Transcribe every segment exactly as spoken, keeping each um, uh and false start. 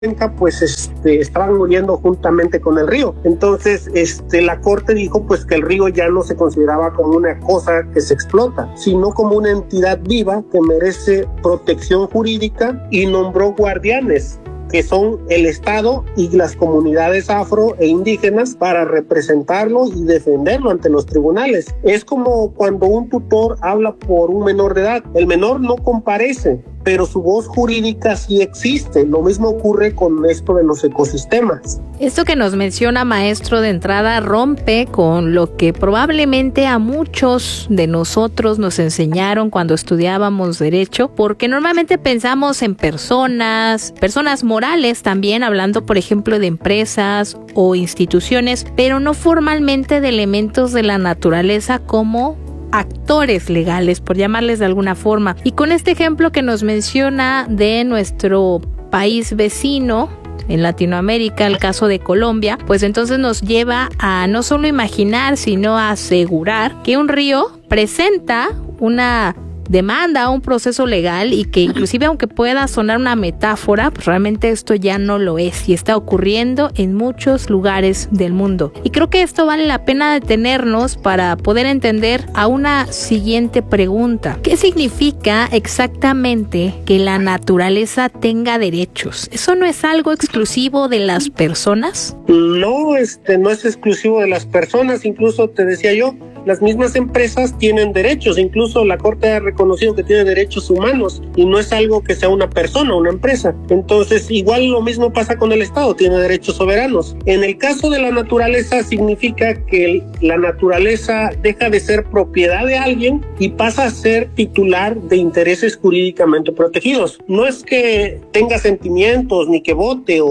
pues este, estaban muriendo juntamente con el río. Entonces este, la corte dijo pues que el río ya no se consideraba como una cosa que se explota, sino como una entidad viva que merece protección jurídica, y nombró guardianes, que son el Estado y las comunidades afro e indígenas, para representarlo y defenderlo ante los tribunales. Es como cuando un tutor habla por un menor de edad. El menor no comparece, pero su voz jurídica sí existe. Lo mismo ocurre con esto de los ecosistemas. Esto que nos menciona, maestro, de entrada rompe con lo que probablemente a muchos de nosotros nos enseñaron cuando estudiábamos derecho, porque normalmente pensamos en personas, personas morales también, hablando por ejemplo de empresas o instituciones, pero no formalmente de elementos de la naturaleza como actores legales, por llamarles de alguna forma. Y con este ejemplo que nos menciona de nuestro país vecino en Latinoamérica, el caso de Colombia, pues entonces nos lleva a no solo imaginar, sino a asegurar que un río presenta una demanda, un proceso legal, y que inclusive aunque pueda sonar una metáfora, pues realmente esto ya no lo es y está ocurriendo en muchos lugares del mundo. Y creo que esto vale la pena detenernos para poder entender a una siguiente pregunta. ¿Qué significa exactamente que la naturaleza tenga derechos? ¿Eso no es algo exclusivo de las personas? No, este, no es exclusivo de las personas. Incluso te decía yo, las mismas empresas tienen derechos. Incluso la Corte ha reconocido que tiene derechos humanos, y no es algo que sea una persona, una empresa. Entonces, igual lo mismo pasa con el Estado, tiene derechos soberanos. En el caso de la naturaleza, significa que la naturaleza deja de ser propiedad de alguien y pasa a ser titular de intereses jurídicamente protegidos. No es que tenga sentimientos ni que vote o,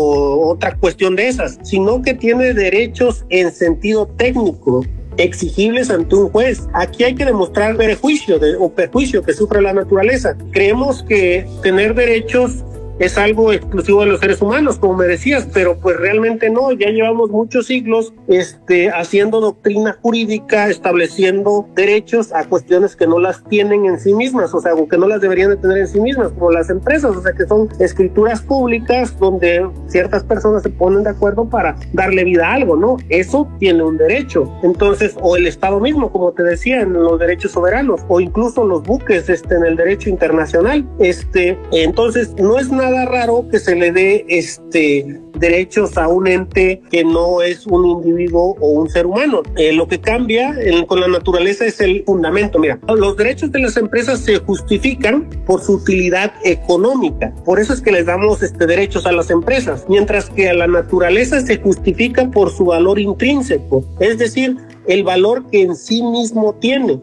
o otra cuestión de esas, sino que tiene derechos en sentido técnico, exigibles ante un juez. Aquí hay que demostrar perjuicio de, o perjuicio que sufre la naturaleza. Creemos que tener derechos es algo exclusivo de los seres humanos, como me decías, pero pues realmente no. Ya llevamos muchos siglos este, haciendo doctrina jurídica, estableciendo derechos a cuestiones que no las tienen en sí mismas, o sea, o que no las deberían de tener en sí mismas, como las empresas, o sea, que son escrituras públicas donde ciertas personas se ponen de acuerdo para darle vida a algo, ¿no? Eso tiene un derecho. Entonces, o el Estado mismo, como te decía, en los derechos soberanos, o incluso los buques este, en el derecho internacional. Este, entonces, no es nada raro que se le dé este derechos a un ente que no es un individuo o un ser humano. Eh, lo que cambia en, con la naturaleza es el fundamento. Mira, los derechos de las empresas se justifican por su utilidad económica. Por eso es que les damos este, derechos a las empresas, mientras que a la naturaleza se justifica por su valor intrínseco, es decir, el valor que en sí mismo tiene,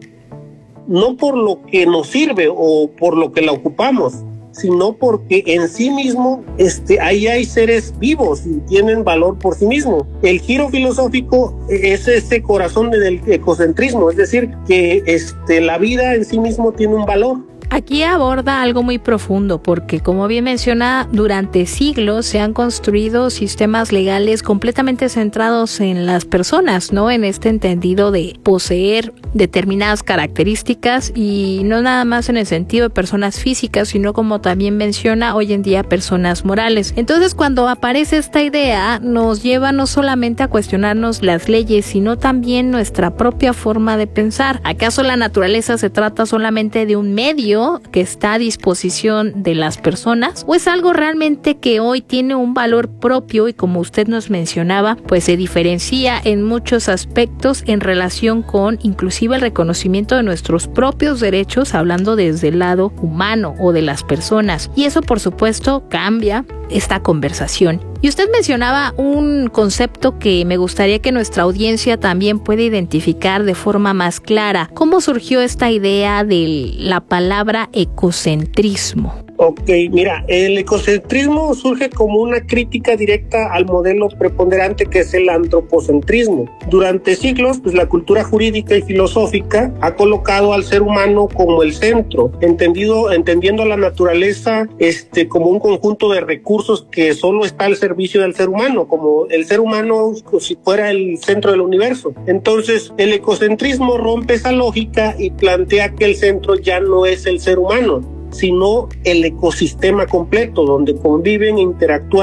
no por lo que nos sirve o por lo que la ocupamos, sino porque en sí mismo este, ahí hay seres vivos y tienen valor por sí mismo. El giro filosófico es ese corazón del ecocentrismo, es decir, que este, la vida en sí mismo tiene un valor. Aquí aborda algo muy profundo porque, como bien menciona, durante siglos se han construido sistemas legales completamente centrados en las personas, ¿no? En este entendido de poseer determinadas características, y no nada más en el sentido de personas físicas, sino como también menciona hoy en día personas morales. Entonces, cuando aparece esta idea, nos lleva no solamente a cuestionarnos las leyes, sino también nuestra propia forma de pensar. ¿Acaso la naturaleza se trata solamente de un medio que está a disposición de las personas, o es algo realmente que hoy tiene un valor propio y, como usted nos mencionaba, pues se diferencia en muchos aspectos en relación con inclusive el reconocimiento de nuestros propios derechos, hablando desde el lado humano o de las personas? Y eso, por supuesto, cambia esta conversación. Y usted mencionaba un concepto que me gustaría que nuestra audiencia también pueda identificar de forma más clara. ¿Cómo surgió esta idea de la palabra ecocentrismo? Ok, mira, el ecocentrismo surge como una crítica directa al modelo preponderante que es el antropocentrismo. Durante siglos, pues la cultura jurídica y filosófica ha colocado al ser humano como el centro, entendido, entendiendo a la naturaleza este, como un conjunto de recursos que solo está al servicio del ser humano, como el ser humano si fuera el centro del universo. Entonces, el ecocentrismo rompe esa lógica y plantea que el centro ya no es el ser humano, sino el ecosistema completo, donde conviven e interactúan